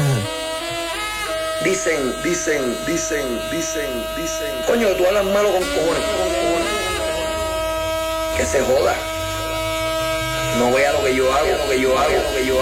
Dicen. Coño, que tú hablas malo con cojones. Que se joda. No vea lo que yo hago,